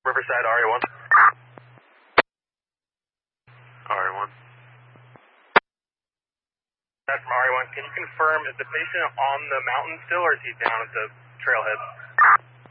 Riverside, RA1. RA1. That's from RA1. Can you confirm, is the patient on the mountain still, or is he down at the trailhead?